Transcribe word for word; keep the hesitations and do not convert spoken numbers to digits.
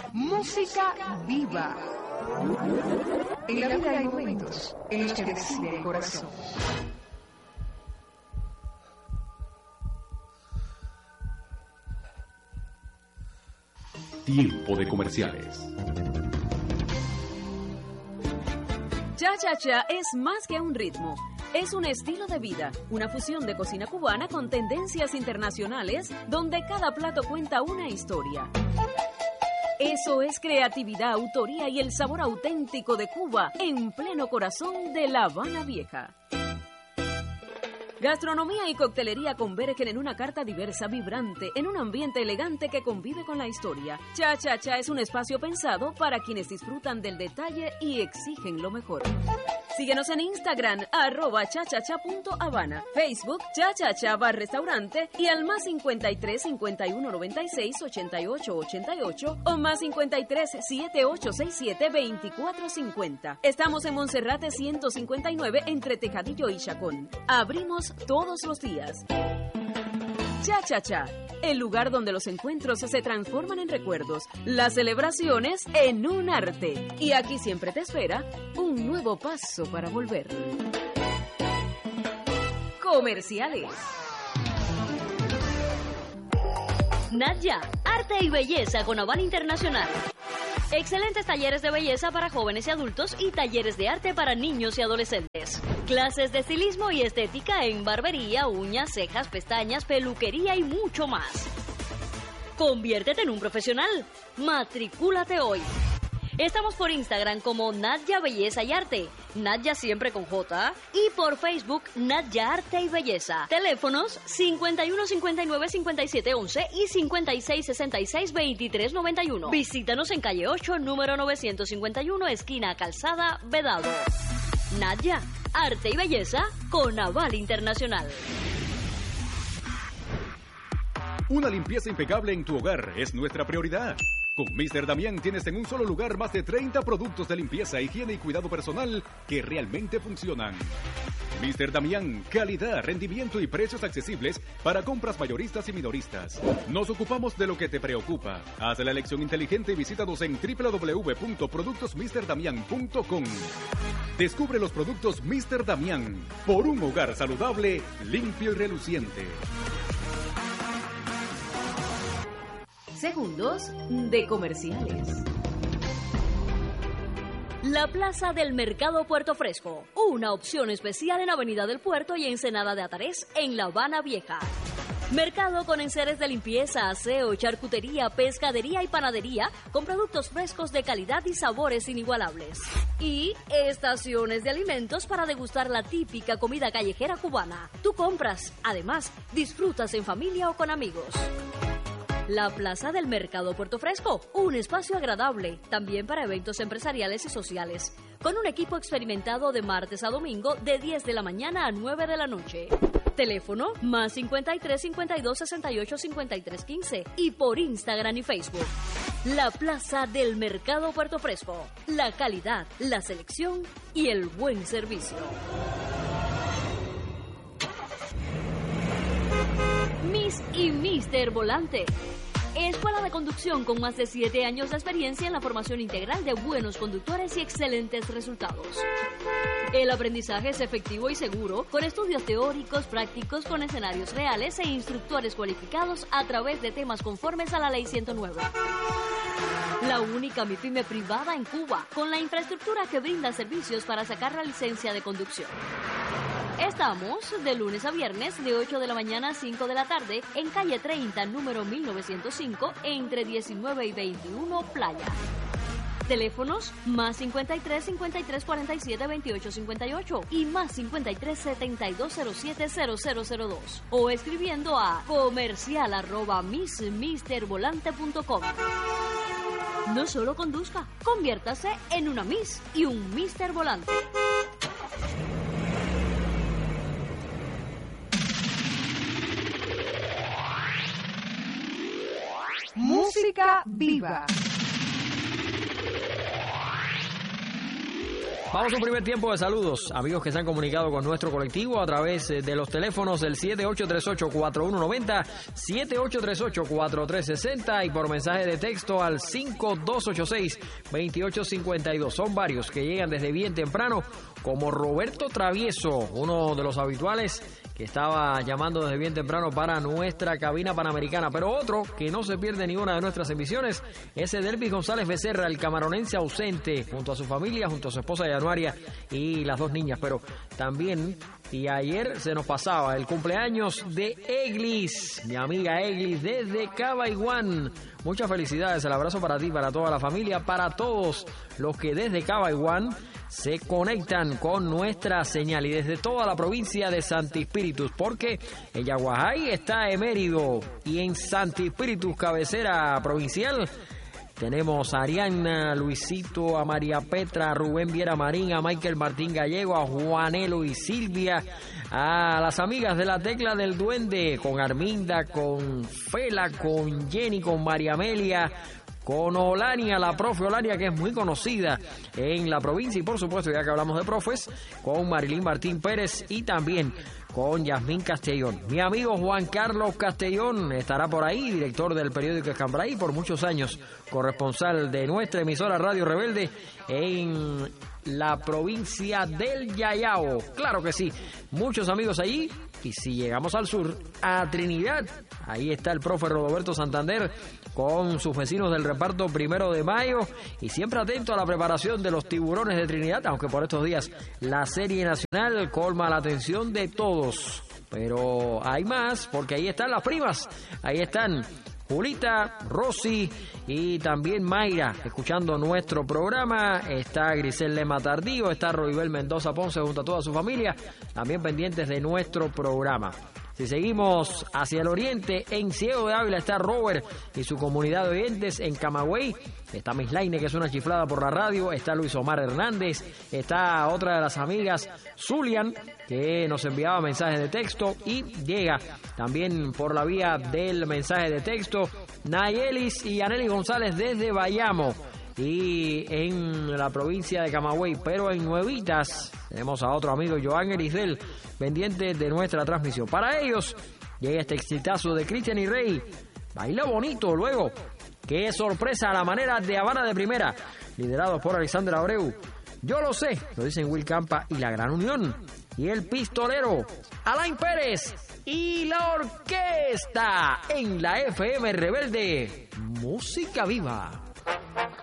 Música viva. En la vida hay momentos en los que decide el corazón. Tiempo de comerciales. Cha Cha Cha es más que un ritmo. Es un estilo de vida, una fusión de cocina cubana con tendencias internacionales, donde cada plato cuenta una historia. Eso es creatividad, autoría y el sabor auténtico de Cuba, en pleno corazón de La Habana Vieja. Gastronomía y coctelería convergen en una carta diversa, vibrante, en un ambiente elegante que convive con la historia. Cha Cha Cha es un espacio pensado para quienes disfrutan del detalle y exigen lo mejor. Síguenos en Instagram, arroba chachacha.habana, Facebook, chachacha bar restaurante y al más cincuenta y tres, cincuenta y uno, noventa y seis, ochenta y ocho, ochenta y ocho o más cincuenta y tres, setenta y ocho sesenta y siete, veinticuatro cincuenta. Estamos en Monserrate ciento cincuenta y nueve entre Tejadillo y Chacón. Abrimos todos los días. Cha Cha Cha, el lugar donde los encuentros se transforman en recuerdos, las celebraciones en un arte. Y aquí siempre te espera un nuevo paso para volver. Comerciales. Nadia, arte y belleza con Habana Internacional. Excelentes talleres de belleza para jóvenes y adultos y talleres de arte para niños y adolescentes. Clases de estilismo y estética en barbería, uñas, cejas, pestañas, peluquería y mucho más. Conviértete en un profesional. Matricúlate hoy. Estamos por Instagram como Nadia Belleza y Arte, Nadia siempre con J, y por Facebook Nadia Arte y Belleza. Teléfonos cincuenta y uno, cincuenta y nueve, cincuenta y siete, once y cincuenta y seis, sesenta y seis, veintitrés, noventa y uno. Visítanos en calle ocho, número novecientos cincuenta y uno, esquina Calzada, Vedado. Nadia, Arte y Belleza con aval internacional. Una limpieza impecable en tu hogar es nuestra prioridad. Con míster Damián tienes en un solo lugar más de treinta productos de limpieza, higiene y cuidado personal que realmente funcionan. míster Damián, calidad, rendimiento y precios accesibles para compras mayoristas y minoristas. Nos ocupamos de lo que te preocupa. Haz la elección inteligente y visítanos en doble u doble u doble u punto productos mister damián punto com. Descubre los productos míster Damián por un hogar saludable, limpio y reluciente. Segundos de comerciales. La Plaza del Mercado Puerto Fresco, una opción especial en Avenida del Puerto y Ensenada de Atarés, en La Habana Vieja. Mercado con enseres de limpieza, aseo, charcutería, pescadería y panadería, con productos frescos de calidad y sabores inigualables. Y estaciones de alimentos para degustar la típica comida callejera cubana. Tú compras, además, disfrutas en familia o con amigos. La Plaza del Mercado Puerto Fresco, un espacio agradable, también para eventos empresariales y sociales, con un equipo experimentado de martes a domingo de diez de la mañana a nueve de la noche. Teléfono más cincuenta y tres, cincuenta y dos, sesenta y ocho, cincuenta y tres, quince y por Instagram y Facebook. La Plaza del Mercado Puerto Fresco, la calidad, la selección y el buen servicio. Miss y míster Volante. Escuela de conducción con más de siete años de experiencia en la formación integral de buenos conductores y excelentes resultados. El aprendizaje es efectivo y seguro, con estudios teóricos, prácticos, con escenarios reales e instructores cualificados a través de temas conformes a la Ley ciento nueve. La única MIPYME privada en Cuba, con la infraestructura que brinda servicios para sacar la licencia de conducción. Estamos de lunes a viernes de ocho de la mañana a cinco de la tarde en calle treinta, número mil novecientos cinco, entre diecinueve y veintiuno, Playa. Teléfonos más cincuenta y tres, cincuenta y tres, cuarenta y siete, veintiocho, cincuenta y ocho y más cincuenta y tres, setenta y dos, cero siete, cero cero cero dos o escribiendo a comercial arroba miss mister volante punto com. No solo conduzca, conviértase en una Miss y un míster Volante. Música viva. Vamos a un primer tiempo de saludos, amigos que se han comunicado con nuestro colectivo a través de los teléfonos del siete ocho tres ocho, cuatro uno nueve cero, siete ocho tres ocho, cuatro tres seis cero y por mensaje de texto al cinco dos ocho seis, dos ocho cinco dos. Son varios que llegan desde bien temprano, como Roberto Travieso, uno de los habituales que estaba llamando desde bien temprano para nuestra cabina panamericana. Pero otro que no se pierde ninguna de nuestras emisiones es Edelvis González Becerra, el camaronense ausente, junto a su familia, junto a su esposa Januaria y las dos niñas. Pero también, y ayer se nos pasaba, el cumpleaños de Eglis, mi amiga Eglis desde Cabaiguán. Muchas felicidades, el abrazo para ti, para toda la familia, para todos los que desde Cabaiguán se conectan con nuestra señal y desde toda la provincia de Santi Espíritus, porque en Yaguajay está Emérido y en Santi Espíritus, cabecera provincial, tenemos a Ariana, Luisito, a María Petra, a Rubén Viera Marín, a Michael Martín Gallego, a Juanelo y Silvia, a las amigas de la Tecla del Duende, con Arminda, con Fela, con Jenny, con María Amelia, con Olania, la profe Olania, que es muy conocida en la provincia, y por supuesto, ya que hablamos de profes, con Marilyn Martín Pérez y también con Yasmín Castellón. Mi amigo Juan Carlos Castellón estará por ahí, director del periódico Escambray, por muchos años corresponsal de nuestra emisora Radio Rebelde en la provincia del Yayao. Claro que sí, muchos amigos allí. Y si llegamos al sur, a Trinidad, ahí está el profe Roberto Santander con sus vecinos del reparto Primero de Mayo y siempre atento a la preparación de los Tiburones de Trinidad, aunque por estos días la serie nacional colma la atención de todos. Pero hay más, porque ahí están las primas, ahí están Julita, Rosy y también Mayra escuchando nuestro programa. Está Grisel Lema Tardío, está Roibel Mendoza Ponce junto a toda su familia, también pendientes de nuestro programa. Si seguimos hacia el oriente, en Ciego de Ávila está Robert y su comunidad de oyentes. En Camagüey está Miss Laine, que es una chiflada por la radio. Está Luis Omar Hernández. Está otra de las amigas, Zulian, que nos enviaba mensajes de texto. Y llega también por la vía del mensaje de texto Nayelis y Aneli González desde Bayamo y en la provincia de Camagüey. Pero en Nuevitas tenemos a otro amigo, Joan Erisdel, pendiente de nuestra transmisión. Para ellos llega este exitazo de Cristian y Rey. Baila bonito luego. Qué sorpresa a la manera de Habana de Primera, liderados por Alexander Abreu. Yo lo sé, lo dicen Will Campa y la Gran Unión. Y el pistolero, Alain Pérez. Y la orquesta en la F M Rebelde. Música viva.